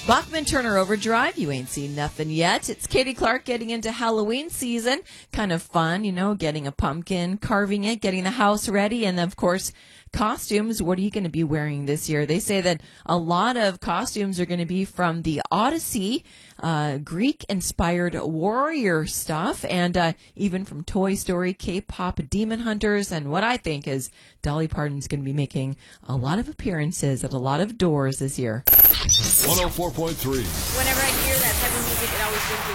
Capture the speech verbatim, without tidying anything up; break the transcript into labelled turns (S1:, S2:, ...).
S1: Bachman Turner Overdrive, you ain't seen nothing yet. It's Katie Clark getting into Halloween season. Kind of fun, you know, getting a pumpkin, carving it, getting the house ready, and of course, costumes. What are you going to be wearing this year? They say that a lot of costumes are going to be from the Odyssey, uh, Greek-inspired warrior stuff, and uh, even from Toy Story, K-pop Demon Hunters, and what I think is Dolly Parton's going to be making a lot of appearances at a lot of doors this year.
S2: one oh four point three.
S3: Whenever I hear that type of music, it always brings me